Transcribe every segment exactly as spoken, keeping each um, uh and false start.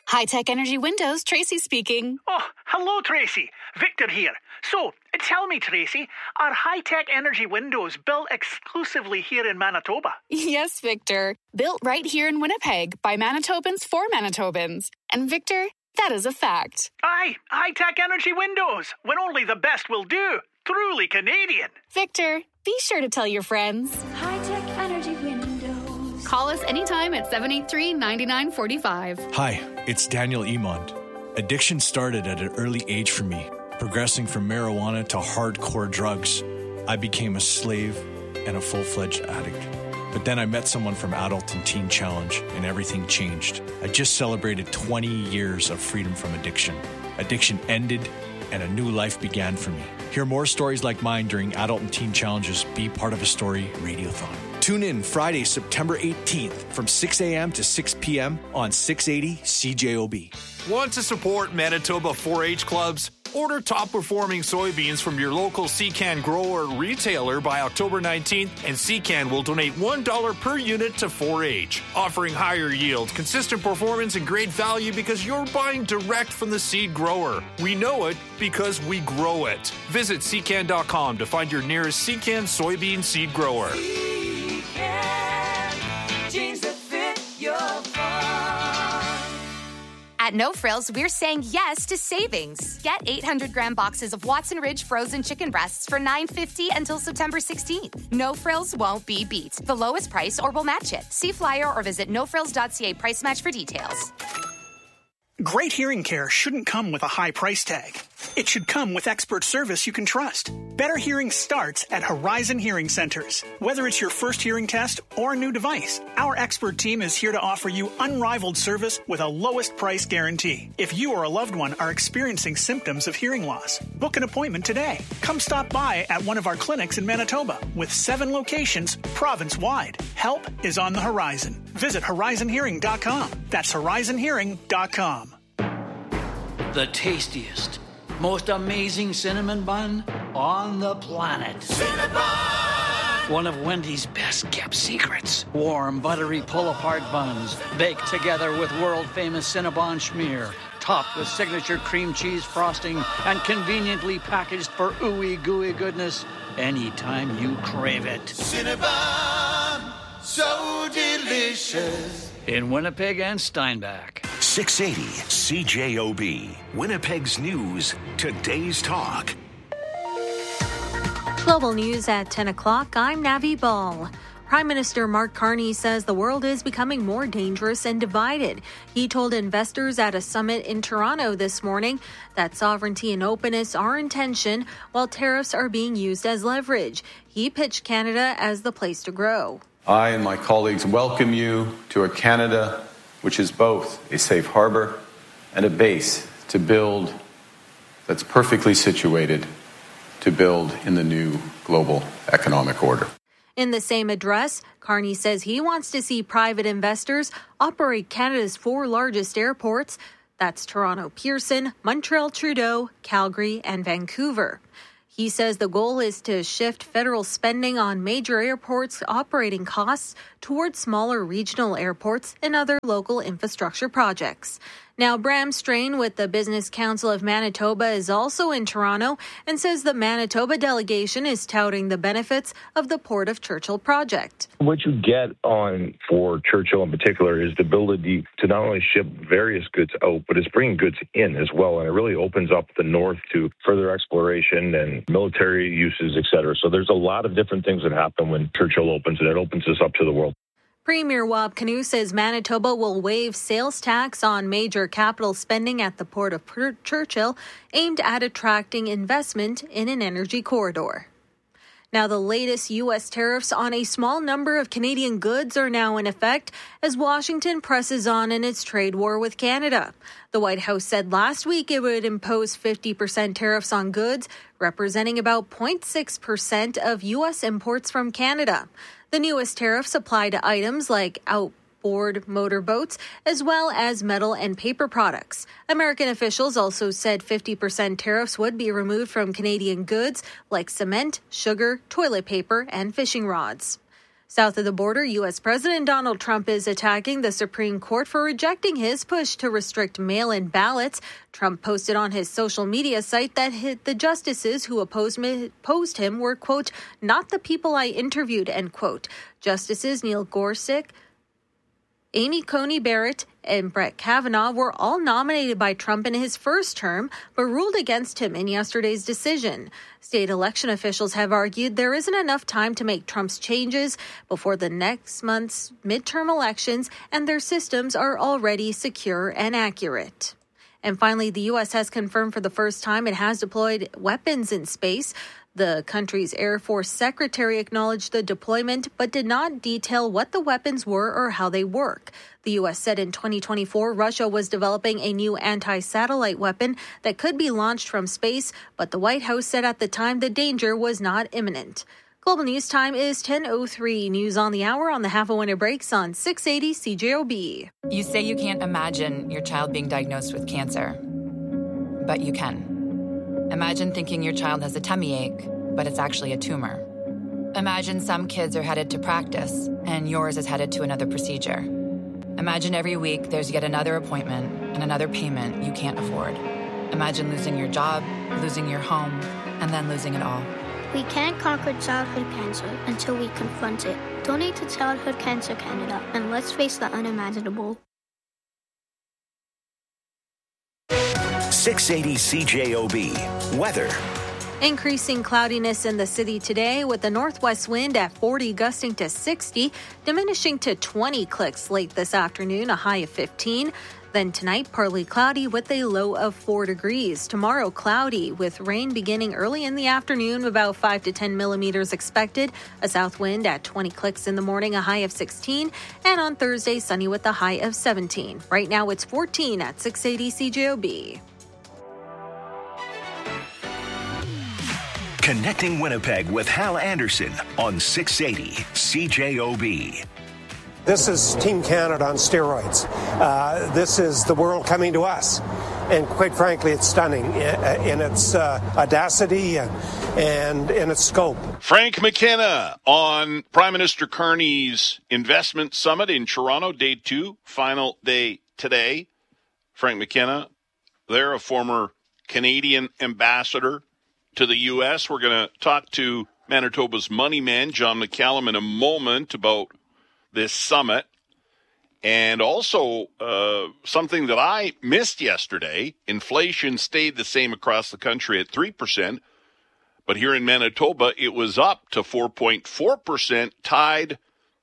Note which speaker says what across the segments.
Speaker 1: High-Tech Energy Windows, Tracy speaking.
Speaker 2: Oh, hello, Tracy. Victor here. So, tell me, Tracy, are High-Tech Energy Windows built exclusively here in Manitoba?
Speaker 1: Yes, Victor. Built right here in Winnipeg by Manitobans for Manitobans. And Victor, that is a fact.
Speaker 2: Aye, High-Tech Energy Windows, when only the best will do. Truly Canadian.
Speaker 1: Victor, be sure to tell your friends.
Speaker 3: High-Tech Energy Windows.
Speaker 1: Call us anytime at seven eight three, nine nine four five.
Speaker 4: Hi, it's Daniel Emond. Addiction started at an early age for me, progressing from marijuana to hardcore drugs. I became a slave and a full-fledged addict. But then I met someone from Adult and Teen Challenge, and everything changed. I just celebrated twenty years of freedom from addiction. Addiction ended, and a new life began for me. Hear more stories like mine during Adult and Teen Challenge's Be Part of a Story Radiothon. Tune in Friday, September eighteenth from six a.m. to six p.m. on six eighty C J O B.
Speaker 5: Want to support Manitoba four H clubs? Order top-performing soybeans from your local C C A N grower retailer by October nineteenth, and C C A N will donate one dollar per unit to four H, offering higher yield, consistent performance, and great value because you're buying direct from the seed grower. We know it because we grow it. Visit C C A N dot com to find your nearest C C A N soybean seed grower.
Speaker 3: C C A N, jeans that fit your farm.
Speaker 6: At No Frills, we're saying yes to savings. Get eight hundred gram boxes of Watson Ridge frozen chicken breasts for nine fifty until September sixteenth. No Frills won't be beat. The lowest price or we'll match it. See flyer or visit no frills dot c a price match for details.
Speaker 2: Great hearing care shouldn't come with a high price tag. It should come with expert service you can trust. Better hearing starts at Horizon Hearing Centers. Whether it's your first hearing test or a new device, our expert team is here to offer you unrivaled service with a lowest price guarantee. If you or a loved one are experiencing symptoms of hearing loss, book an appointment today. Come stop by at one of our clinics in Manitoba with seven locations province-wide. Help is on the horizon. Visit horizon hearing dot com. That's horizon hearing dot com.
Speaker 7: The tastiest, most amazing cinnamon bun on the planet. Cinnabon! One of Wendy's best-kept secrets. Warm, buttery pull-apart buns, baked together with world-famous Cinnabon schmear, topped with signature cream cheese frosting, and conveniently packaged for ooey gooey goodness anytime you crave it.
Speaker 8: Cinnabon, so delicious.
Speaker 7: In Winnipeg and Steinbach.
Speaker 9: six eighty C J O B. Winnipeg's News, today's talk.
Speaker 10: Global News at ten o'clock. I'm Navi Ball. Prime Minister Mark Carney says the world is becoming more dangerous and divided. He told investors at a summit in Toronto this morning that sovereignty and openness are in tension while tariffs are being used as leverage. He pitched Canada as the place to grow.
Speaker 11: I and my colleagues welcome you to a Canada which is both a safe harbor and a base to build that's perfectly situated to build in the new global economic order.
Speaker 10: In the same address, Carney says he wants to see private investors operate Canada's four largest airports. That's Toronto Pearson, Montreal Trudeau, Calgary, and Vancouver. He says the goal is to shift federal spending on major airports' operating costs towards smaller regional airports and other local infrastructure projects. Now, Bram Strain with the Business Council of Manitoba is also in Toronto and says the Manitoba delegation is touting the benefits of the Port of Churchill project.
Speaker 12: What you get on for Churchill in particular is the ability to not only ship various goods out, but it's bringing goods in as well. And it really opens up the north to further exploration and military uses, et cetera. So there's a lot of different things that happen when Churchill opens, and it opens us up to the world.
Speaker 10: Premier Wab Kinew says Manitoba will waive sales tax on major capital spending at the Port of Churchill, aimed at attracting investment in an energy corridor. Now, the latest U S tariffs on a small number of Canadian goods are now in effect as Washington presses on in its trade war with Canada. The White House said last week it would impose fifty percent tariffs on goods, representing about zero point six percent of U S imports from Canada. The newest tariffs apply to items like outboard motorboats, as well as metal and paper products. American officials also said fifty percent tariffs would be removed from Canadian goods like cement, sugar, toilet paper, and fishing rods. South of the border, U S. President Donald Trump is attacking the Supreme Court for rejecting his push to restrict mail-in ballots. Trump posted on his social media site that the justices who opposed, opposed him were, quote, not the people I interviewed, end quote. Justices Neil Gorsuch, Amy Coney Barrett, and Brett Kavanaugh were all nominated by Trump in his first term, but ruled against him in yesterday's decision. State election officials have argued there isn't enough time to make Trump's changes before the next month's midterm elections, and their systems are already secure and accurate. And finally, the U S has confirmed for the first time it has deployed weapons in space. The country's Air Force Secretary acknowledged the deployment, but did not detail what the weapons were or how they work. The U S said in twenty twenty-four, Russia was developing a new anti-satellite weapon that could be launched from space, but the White House said at the time the danger was not imminent. Global News Time is ten oh three. News on the hour on the Half a Winter Breaks on six eighty C J O B.
Speaker 13: You say you can't imagine your child being diagnosed with cancer, but you can. Imagine thinking your child has a tummy ache, but it's actually a tumor. Imagine some kids are headed to practice, and yours is headed to another procedure. Imagine every week there's yet another appointment and another payment you can't afford. Imagine losing your job, losing your home, and then losing it all.
Speaker 14: We can't conquer childhood cancer until we confront it. Donate to Childhood Cancer Canada, and let's face the unimaginable.
Speaker 9: six eighty C J O B. Weather.
Speaker 10: Increasing cloudiness in the city today with the northwest wind at forty gusting to sixty, diminishing to twenty clicks late this afternoon, a high of fifteen. Then tonight, partly cloudy with a low of four degrees. Tomorrow, cloudy with rain beginning early in the afternoon, about five to ten millimeters expected. A south wind at twenty clicks in the morning, a high of sixteen. And on Thursday, sunny with a high of seventeen. Right now, it's fourteen at six eighty C J O B.
Speaker 9: Connecting Winnipeg with Hal Anderson on six eighty C J O B.
Speaker 15: This is Team Canada on steroids. Uh, this is the world coming to us. And quite frankly, it's stunning in its uh, audacity and, and in its scope.
Speaker 16: Frank McKenna on Prime Minister Carney's investment summit in Toronto, day two, final day today. Frank McKenna, there, a former Canadian ambassador to the U S. We're going to talk to Manitoba's money man, John McCallum, in a moment about this summit. And also uh, something that I missed yesterday, inflation stayed the same across the country at three percent. But here in Manitoba, it was up to four point four percent, tied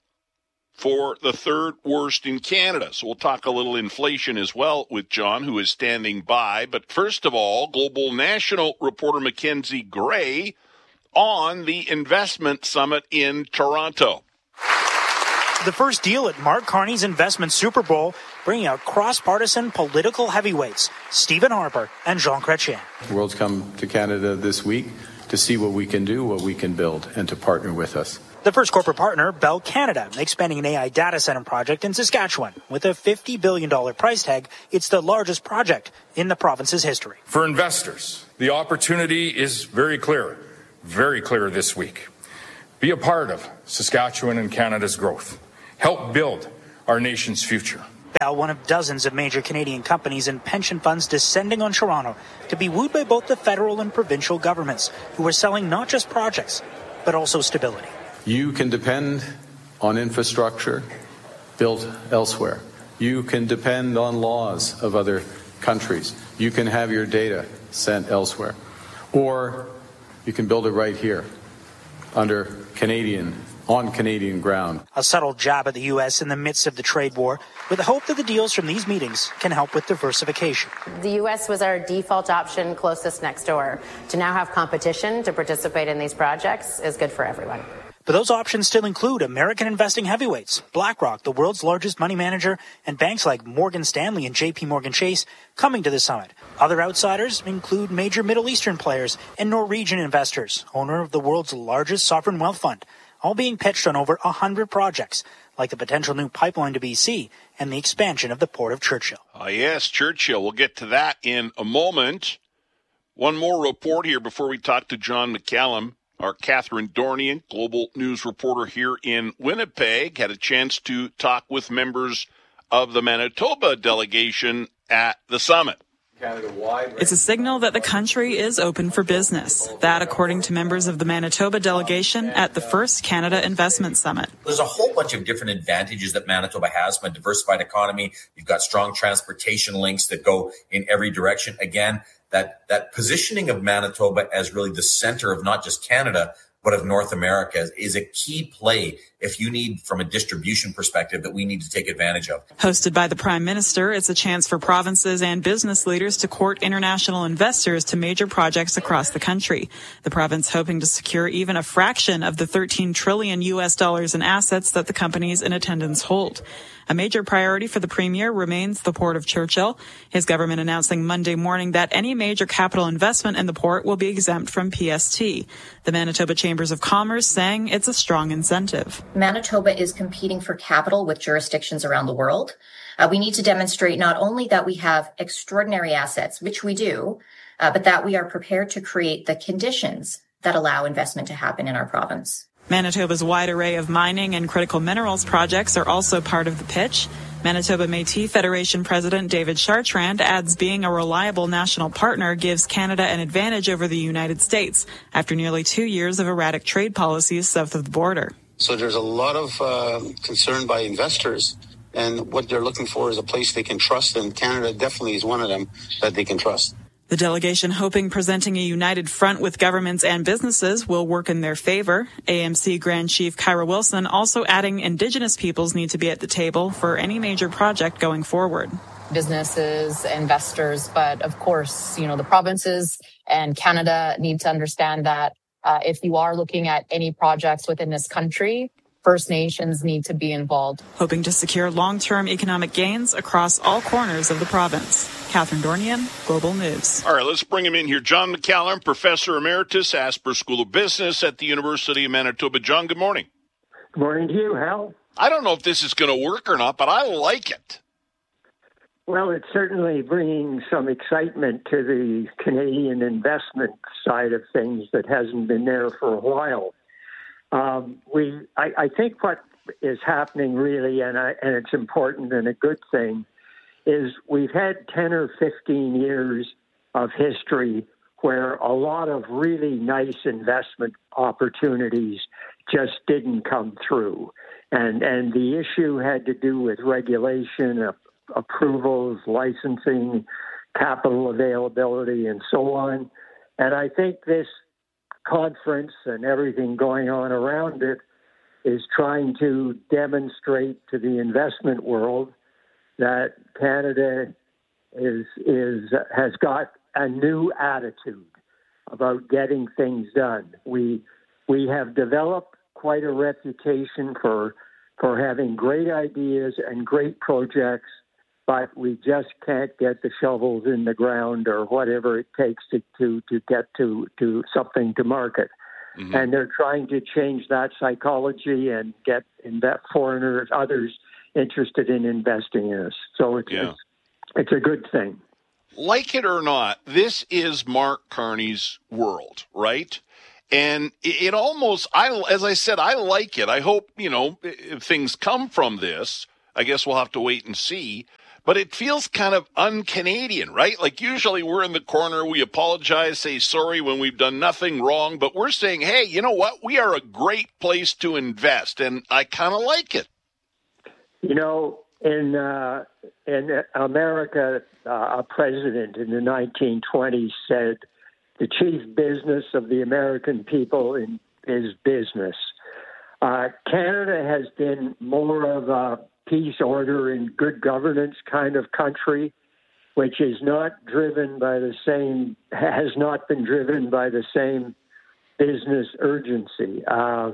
Speaker 16: for the third worst in Canada. So we'll talk a little inflation as well with John, who is standing by. But first of all, Global National reporter Mackenzie Gray on the investment summit in Toronto.
Speaker 17: The first deal at Mark Carney's investment Super Bowl, bringing out cross-partisan political heavyweights, Stephen Harper and Jean Chrétien.
Speaker 11: The world's come to Canada this week to see what we can do, what we can build, and to partner with us.
Speaker 17: The first corporate partner, Bell Canada, expanding an A I data center project in Saskatchewan. With a fifty billion dollars price tag, it's the largest project in the province's history.
Speaker 18: For investors, the opportunity is very clear, very clear this week. Be a part of Saskatchewan and Canada's growth. Help build our nation's future.
Speaker 17: Bell, one of dozens of major Canadian companies and pension funds descending on Toronto to be wooed by both the federal and provincial governments, who are selling not just projects, but also stability.
Speaker 11: You can depend on infrastructure built elsewhere. You can depend on laws of other countries. You can have your data sent elsewhere. Or you can build it right here under Canadian, on Canadian ground.
Speaker 17: A subtle jab at the U S in the midst of the trade war, with the hope that the deals from these meetings can help with diversification.
Speaker 19: The U S was our default option closest next door. To now have competition to participate in these projects is good for everyone.
Speaker 17: But those options still include American investing heavyweights, BlackRock, the world's largest money manager, and banks like Morgan Stanley and J P Morgan Chase coming to the summit. Other outsiders include major Middle Eastern players and Norwegian investors, owner of the world's largest sovereign wealth fund, all being pitched on over one hundred projects, like the potential new pipeline to B C and the expansion of the Port of Churchill.
Speaker 16: Ah, yes, Churchill. We'll get to that in a moment. One more report here before we talk to John McCallum, Our Catherine Dornian, global news reporter here in Winnipeg, had a chance to talk with members of the Manitoba delegation at the summit.
Speaker 20: It's a signal that the country is open for business. That, according to members of the Manitoba delegation at the first Canada Investment Summit.
Speaker 21: There's a whole bunch of different advantages that Manitoba has from a diversified economy. You've got strong transportation links that go in every direction. Again, that, that positioning of Manitoba as really the center of not just Canada, but of North America is a key play if you need, from a distribution perspective, that we need to take advantage of.
Speaker 20: Hosted by the Prime Minister, it's a chance for provinces and business leaders to court international investors to major projects across the country. The province hoping to secure even a fraction of the thirteen trillion U S dollars in assets that the companies in attendance hold. A major priority for the Premier remains the Port of Churchill. His government announcing Monday morning that any major capital investment in the port will be exempt from P S T. The Manitoba Chambers of Commerce saying it's a strong incentive.
Speaker 22: Manitoba is competing for capital with jurisdictions around the world. Uh, we need to demonstrate not only that we have extraordinary assets, which we do, uh, but that we are prepared to create the conditions that allow investment to happen in our province.
Speaker 20: Manitoba's wide array of mining and critical minerals projects are also part of the pitch. Manitoba Métis Federation President David Chartrand adds being a reliable national partner gives Canada an advantage over the United States after nearly two years of erratic trade policies south of the border.
Speaker 23: So there's a lot of uh, concern by investors, and what they're looking for is a place they can trust, and Canada definitely is one of them that they can trust.
Speaker 20: The delegation hoping presenting a united front with governments and businesses will work in their favor. A M C Grand Chief Kyra Wilson also adding Indigenous peoples need to be at the table for any major project going forward.
Speaker 24: Businesses, investors, but of course, you know, the provinces and Canada need to understand that uh, if you are looking at any projects within this country, First Nations need to be involved.
Speaker 20: Hoping to secure long-term economic gains across all corners of the province. Catherine Dornian, Global News.
Speaker 16: All right, let's bring him in here. John McCallum, Professor Emeritus, Asper School of Business at the University of Manitoba. John, good morning.
Speaker 25: Good morning to you, Hal.
Speaker 16: I don't know if this is going to work or not, but I like it.
Speaker 25: Well, it's certainly bringing some excitement to the Canadian investment side of things that hasn't been there for a while. Um, we, I, I think what is happening really, and, I, and it's important and a good thing, is we've had ten or fifteen years of history where a lot of really nice investment opportunities just didn't come through. And, and the issue had to do with regulation, uh, approvals, licensing, capital availability, and so on. And I think this conference and everything going on around it is trying to demonstrate to the investment world that Canada is is has got a new attitude about getting things done. We we have developed quite a reputation for for having great ideas and great projects, but we just can't get the shovels in the ground or whatever it takes to, to, to get to, to something to market. Mm-hmm. And they're trying to change that psychology and get inve- foreigners, others interested in investing in us. So it's, yeah. it's, it's a good thing.
Speaker 16: Like it or not, this is Mark Carney's world, right? And it, it almost, I as I said, I like it. I hope, you know, if things come from this, I guess we'll have to wait and see. But it feels kind of un-Canadian, right? Like usually we're in the corner, we apologize, say sorry when we've done nothing wrong, but we're saying, hey, you know what? We are a great place to invest, and I kind of like it.
Speaker 25: You know, in uh, in America, uh, a president in the nineteen twenties said, the chief business of the American people in, is business. Uh, Canada has been more of a peace, order, and good governance kind of country, which is not driven by the same, has not been driven by the same business urgency. Uh,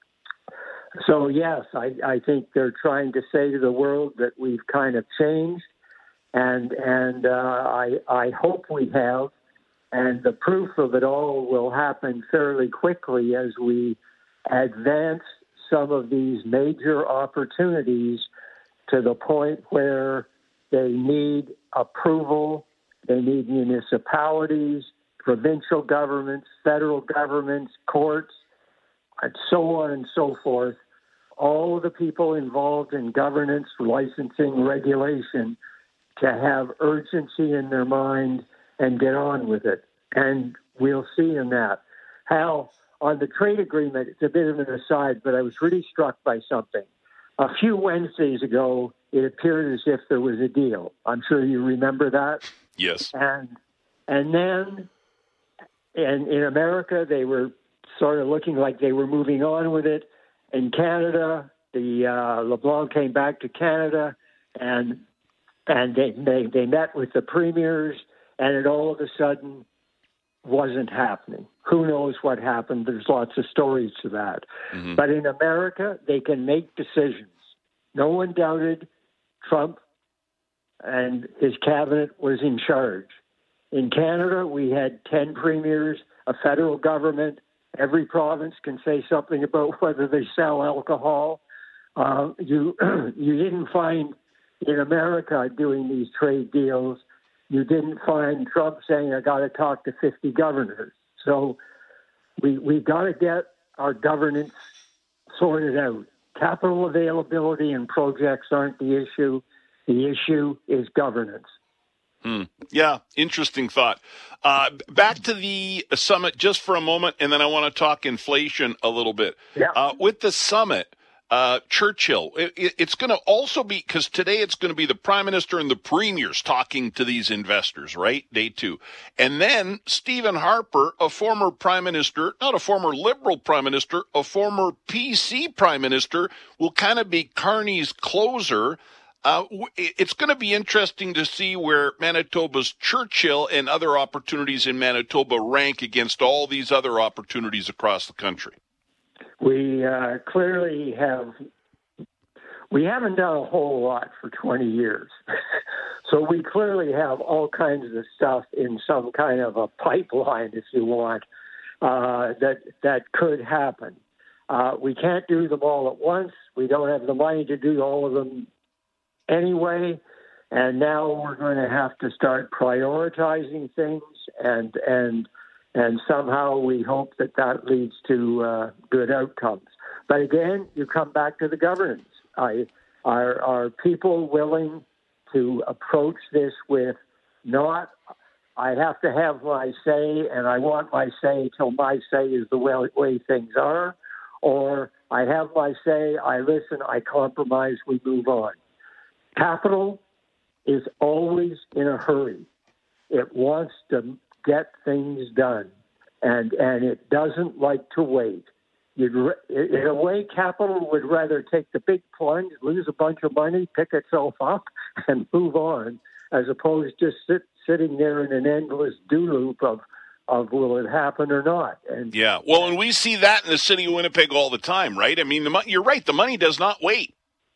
Speaker 25: so, yes, I, I think they're trying to say to the world that we've kind of changed, and and uh, I, I hope we have, and the proof of it all will happen fairly quickly as we advance some of these major opportunities to the point where they need approval, they need municipalities, provincial governments, federal governments, courts, and so on and so forth, all of the people involved in governance, licensing, regulation, to have urgency in their mind and get on with it. And we'll see in that. Hal, on the trade agreement, it's a bit of an aside, but I was really struck by something. A few Wednesdays ago, it appeared as if there was a deal. I'm sure you remember that.
Speaker 16: Yes.
Speaker 25: And and then and in America, they were sort of looking like they were moving on with it. In Canada, the uh, LeBlanc came back to Canada, and and they, they they met with the premiers, and it all of a sudden wasn't happening. Who knows what happened? There's lots of stories to that. Mm-hmm. But in America, they can make decisions. No one doubted Trump and his cabinet was in charge. In Canada, we had ten premiers, a federal government. Every province can say something about whether they sell alcohol. Uh, you you didn't find in America doing these trade deals. You didn't find Trump saying, I got to talk to fifty governors. So we, we've got to get our governance sorted out. Capital availability and projects aren't the issue. The issue is governance.
Speaker 16: Hmm. Yeah, interesting thought. Uh, back to the summit just for a moment, and then I want to talk inflation a little bit.
Speaker 25: Yeah.
Speaker 16: Uh, with the summit, Uh, Churchill, it, it, it's going to also be, because today it's going to be the prime minister and the premiers talking to these investors, right? Day two. And then Stephen Harper, a former prime minister, not a former liberal prime minister, a former P C prime minister, will kind of be Carney's closer. Uh, it's going to be interesting to see where Manitoba's Churchill and other opportunities in Manitoba rank against all these other opportunities across the country.
Speaker 25: We uh, clearly have, we haven't done a whole lot for twenty years. So we clearly have all kinds of stuff in some kind of a pipeline, if you want, uh, that that could happen. Uh, we can't do them all at once. We don't have the money to do all of them anyway. And now we're going to have to start prioritizing things and and And somehow we hope that that leads to uh, good outcomes. But again, you come back to the governance. I, are, are people willing to approach this with not, I have to have my say and I want my say till my say is the way, way things are, or I have my say, I listen, I compromise, we move on. Capital is always in a hurry. It wants to get things done, and and it doesn't like to wait. You'd, in a way, capital would rather take the big plunge, lose a bunch of money, pick itself up, and move on, as opposed to just sit, sitting there in an endless do loop of, of will it happen or not. And
Speaker 16: yeah, well, and we see that in the city of Winnipeg all the time, right? I mean, the, you're right, the money does not wait.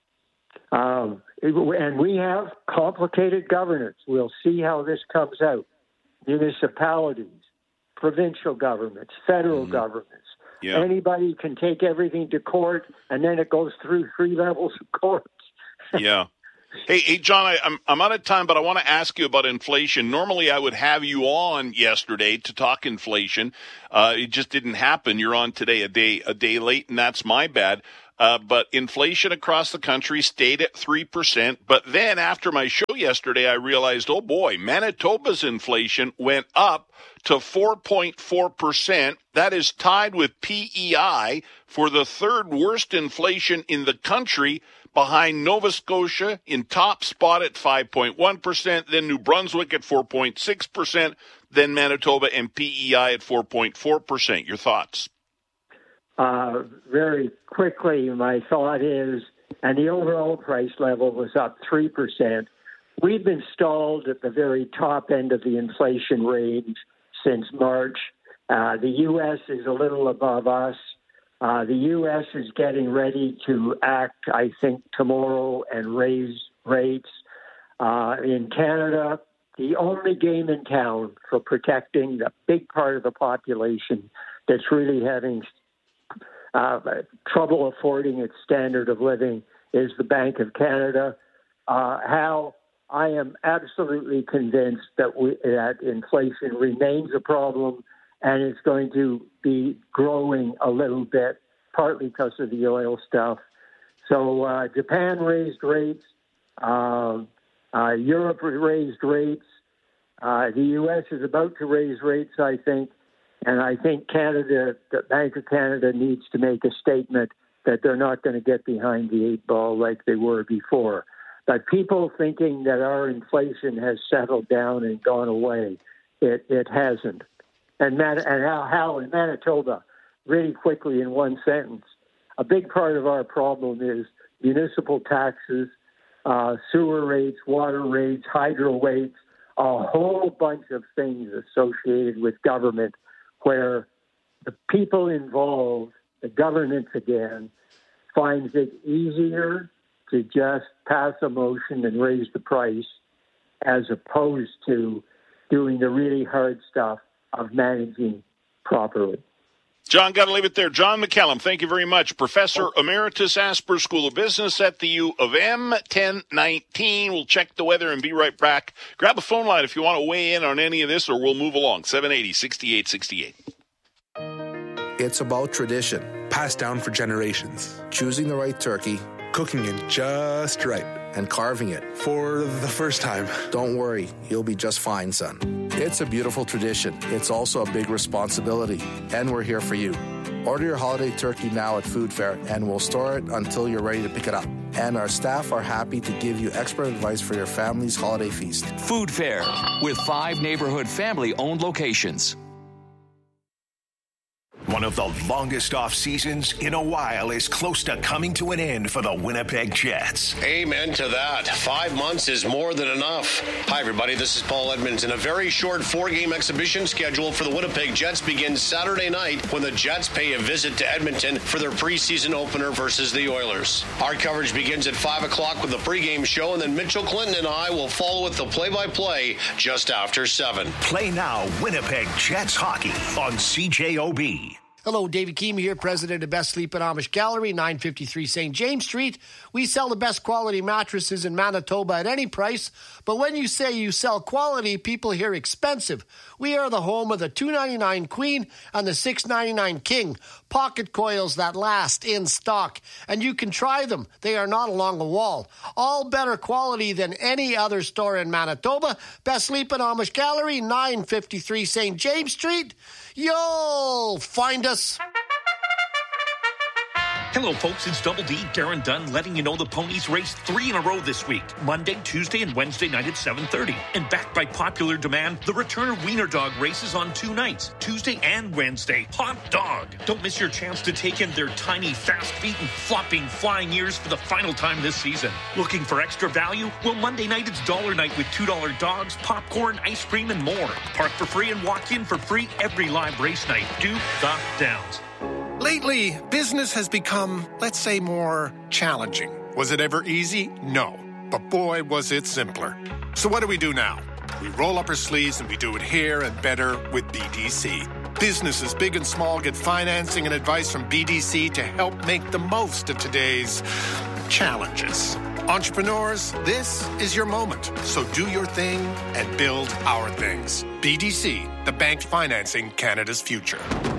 Speaker 25: Um, and we have complicated governance. We'll see how this comes out. Municipalities, provincial governments, federal mm-hmm. governments. Yeah. Anybody can take everything to court, and then it goes through three levels of courts.
Speaker 16: yeah. Hey, hey, John, I, I'm I'm out of time, but I want to ask you about inflation. Normally, I would have you on yesterday to talk inflation. Uh, it just didn't happen. You're on today a day a day late, and that's my bad. Uh, but inflation across the country stayed at three percent. But then after my show yesterday, I realized, oh boy, Manitoba's inflation went up to four point four percent. That is tied with P E I for the third worst inflation in the country, behind Nova Scotia in top spot at five point one percent, then New Brunswick at four point six percent, then Manitoba and P E I at four point four percent. Your thoughts?
Speaker 25: Uh, very quickly, my thought is, and the overall price level was up three percent. We've been stalled at the very top end of the inflation range since March. Uh, the U S is a little above us. Uh, the U S is getting ready to act, I think, tomorrow and raise rates. Uh, in Canada, the only game in town for protecting the big part of the population that's really having uh, trouble affording its standard of living is the Bank of Canada. Uh, Hal, I am absolutely convinced that we, that inflation remains a problem and it's going to be growing a little bit, partly because of the oil stuff. So uh, Japan raised rates. Uh, uh, Europe raised rates. Uh, the U S is about to raise rates, I think. And I think Canada, the Bank of Canada needs to make a statement that they're not going to get behind the eight ball like they were before. But people thinking that our inflation has settled down and gone away, it, it hasn't. And, Man- and Hal, Hal in Manitoba, really quickly in one sentence, a big part of our problem is municipal taxes, uh, sewer rates, water rates, hydro rates, a whole bunch of things associated with government where the people involved, the governance again, finds it easier to just pass a motion and raise the price as opposed to doing the really hard stuff of managing properly.
Speaker 16: John, got to leave it there. John McCallum, thank you very much. Professor Emeritus, Asper School of Business at the U of M, ten nineteen. We'll check the weather and be right back. Grab a phone line if you want to weigh in on any of this, or we'll move along. seven eighty, sixty-eight sixty-eight.
Speaker 1: It's about tradition, passed down for generations. Choosing the right turkey, cooking it just right, and carving it for the first time. Don't worry, you'll be just fine, son. It's a beautiful tradition. It's also a big responsibility, and we're here for you. Order your holiday turkey now at Food Fair, and we'll store it until you're ready to pick it up. And our staff are happy to give you expert advice for your family's holiday feast.
Speaker 3: Food Fair, with five neighborhood family-owned locations.
Speaker 9: One of the longest off seasons in a while is close to coming to an end for the Winnipeg Jets.
Speaker 4: Amen to that. Five months is more than enough. Hi, everybody. This is Paul Edmonton. A very short four-game exhibition schedule for the Winnipeg Jets begins Saturday night when the Jets pay a visit to Edmonton for their preseason opener versus the Oilers. Our coverage begins at five o'clock with the pregame show, and then Mitchell Clinton and I will follow with the play-by-play just after seven.
Speaker 9: Play now Winnipeg Jets hockey on C J O B.
Speaker 5: Hello, David Keem here, president of Best Sleep and Amish Gallery, nine fifty-three Saint James Street. We sell the best quality mattresses in Manitoba at any price, but when you say you sell quality, people hear expensive. We are the home of the two ninety-nine Queen and the six ninety-nine King, pocket coils that last in stock, and you can try them. They are not along the wall. All better quality than any other store in Manitoba. Best Sleep and Amish Gallery, nine fifty-three Saint James Street. You'll find us.
Speaker 6: Hello, folks. It's Double D, Darren Dunn, letting you know the ponies raced three in a row this week. Monday, Tuesday, and Wednesday night at seven thirty. And backed by popular demand, the return of Wiener Dog races on two nights, Tuesday and Wednesday. Hot dog! Don't miss your chance to take in their tiny, fast feet and flopping, flying ears for the final time this season. Looking for extra value? Well, Monday night it's dollar night with two dollar dogs, popcorn, ice cream, and more. Park for free and walk in for free every live race night. Do the Downs.
Speaker 26: Lately, business has become, let's say, more challenging. Was it ever easy? No. But boy, was it simpler. So what do we do now? We roll up our sleeves and we do it here and better with B D C. Businesses big and small get financing and advice from B D C to help make the most of today's challenges. Entrepreneurs, this is your moment. So do your thing and build our things. B D C, the bank financing Canada's future.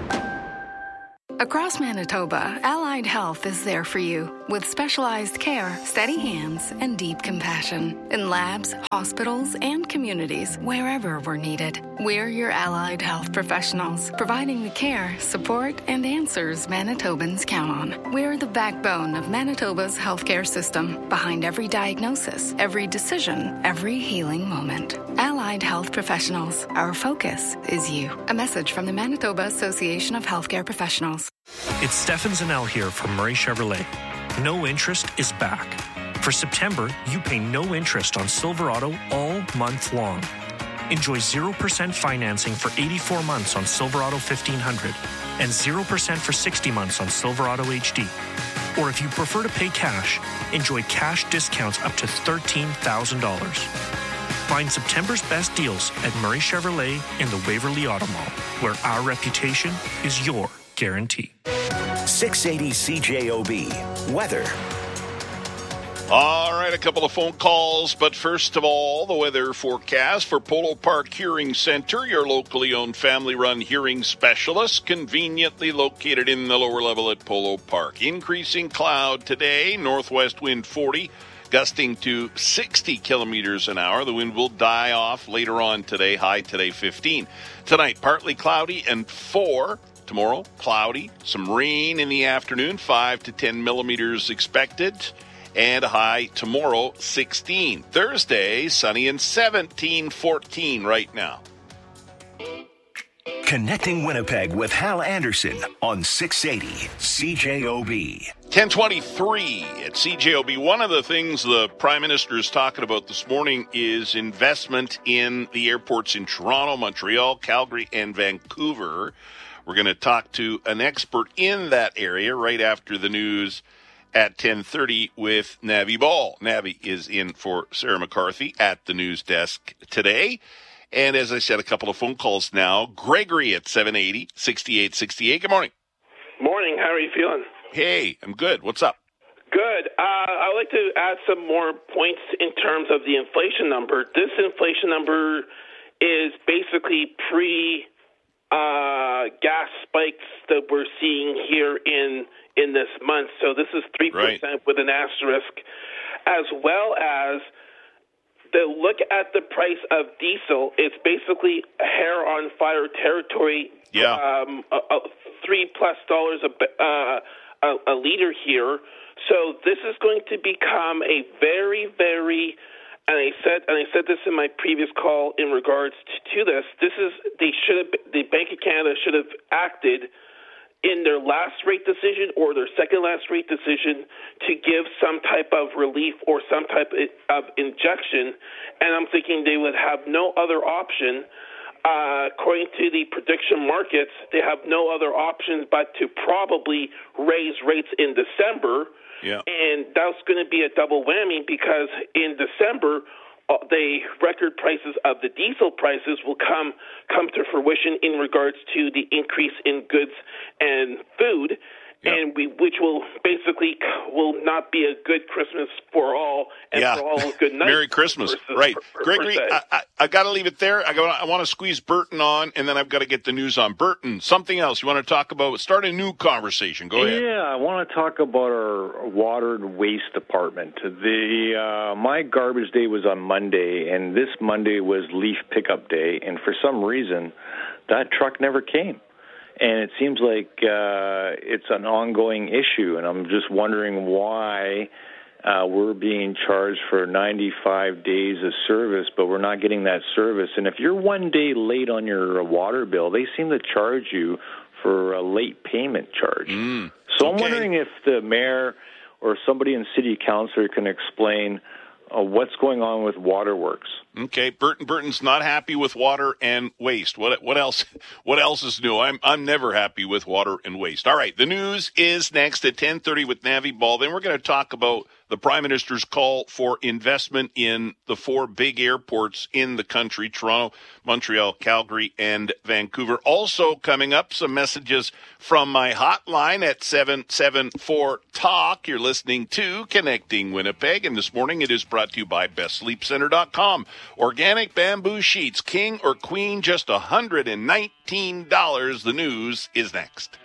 Speaker 27: Across Manitoba, Allied Health is there for you with specialized care, steady hands, and deep compassion in labs, hospitals, and communities wherever we're needed. We're your Allied Health professionals, providing the care, support, and answers Manitobans count on. We're the backbone of Manitoba's healthcare system, behind every diagnosis, every decision, every healing moment. Allied Health professionals, our focus is you. A message from the Manitoba Association of Healthcare Professionals.
Speaker 28: It's Stefan Zanel here from Murray Chevrolet. No Interest is back. For September, you pay no interest on Silverado all month long. Enjoy zero percent financing for eighty-four months on Silverado fifteen hundred and zero percent for sixty months on Silverado H D. Or if you prefer to pay cash, enjoy cash discounts up to thirteen thousand dollars. Find September's best deals at Murray Chevrolet in the Waverly Auto Mall, where our reputation is your guarantee.
Speaker 9: six eighty C J O B. Weather.
Speaker 16: All right, a couple of phone calls, but first of all, the weather forecast for Polo Park Hearing Center, your locally owned family-run hearing specialist, conveniently located in the lower level at Polo Park. Increasing cloud today, northwest wind forty, gusting to sixty kilometers an hour. The wind will die off later on today, high today fifteen. Tonight, partly cloudy and four. Tomorrow, cloudy, some rain in the afternoon, five to ten millimeters expected. And a high tomorrow, sixteen. Thursday, sunny and seventeen, fourteen right now.
Speaker 9: Connecting Winnipeg with Hal Anderson on six eighty C J O B.
Speaker 16: ten twenty-three at C J O B. One of the things the Prime Minister is talking about this morning is investment in the airports in Toronto, Montreal, Calgary, and Vancouver. We're going to talk to an expert in that area right after the news at ten thirty with Navi Ball. Navi is in for Sarah McCarthy at the news desk today. And as I said, a couple of phone calls now. Gregory at seven eighty, sixty-eight sixty-eight. Good morning.
Speaker 2: Morning. How are you feeling?
Speaker 16: Hey, I'm good. What's up?
Speaker 2: Good. Uh, I'd like to add some more points in terms of the inflation number. This inflation number is basically pre uh, gas spikes that we're seeing here in in this month. So this is three percent right. with an asterisk, as well as the look at the price of diesel. It's basically hair on fire territory.
Speaker 16: Yeah.
Speaker 2: Um, a, a three plus dollars a, uh, a, a liter here. So this is going to become a very, very, and I said, and I said this in my previous call in regards to, to this. This is they should have the Bank of Canada should have acted in their last rate decision or their second last rate decision to give some type of relief or some type of injection, and I'm thinking they would have no other option. Uh, according to the prediction markets, they have no other options but to probably raise rates in December,
Speaker 16: yeah.
Speaker 2: and that's going to be a double whammy because in December, Uh, the record prices of the diesel prices will come come to fruition in regards to the increase in goods and food,
Speaker 16: yep.
Speaker 2: and we which will basically will not be a good Christmas for all and
Speaker 16: yeah.
Speaker 2: for all a good night.
Speaker 16: Merry Christmas,
Speaker 2: versus,
Speaker 16: right?
Speaker 2: per, per,
Speaker 16: Gregory,
Speaker 2: per
Speaker 16: I, I, I got to leave it there. I, I want to squeeze Burton on, and then I've got to get the news on Burton. Something else you want to talk about? Start a new conversation. Go ahead.
Speaker 7: Yeah, I want to talk about our water and waste department. The uh, my garbage day was on Monday, and this Monday was leaf pickup day, and for some reason, that truck never came. And it seems like uh, it's an ongoing issue, and I'm just wondering why uh, we're being charged for ninety-five days of service, but we're not getting that service. And if you're one day late on your water bill, they seem to charge you for a late payment charge.
Speaker 16: Mm,
Speaker 7: so
Speaker 16: okay.
Speaker 7: I'm wondering if the mayor or somebody in city council can explain uh, what's going on with waterworks.
Speaker 16: Okay, Burton Burton's not happy with water and waste. What what else? What else is new? I'm I'm never happy with water and waste. All right, the news is next at ten thirty with Navi Ball. Then we're going to talk about the Prime Minister's call for investment in the four big airports in the country: Toronto, Montreal, Calgary, and Vancouver. Also coming up, some messages from my hotline at seven seven four talk. You're listening to Connecting Winnipeg, and this morning it is brought to you by best sleep center dot com. Organic bamboo sheets, king or queen, just one hundred nineteen dollars. The news is next.